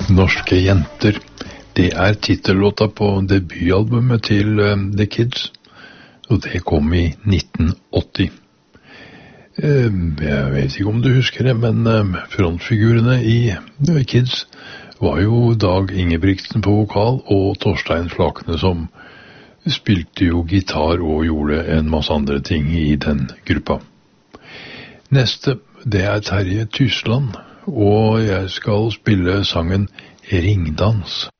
Norske jenter. Det titellåta på debutalbumet til The Kids, og det kom i 1980. Jeg vet ikke om du husker det, men frontfigurene i The Kids var jo Dag Ingebrigtsen på vokal, og Torstein Flakne som spilte jo gitar og gjorde en masse andre ting i den gruppa. Neste, det Terje Tysland, og jeg skal spille sangen Ringdans.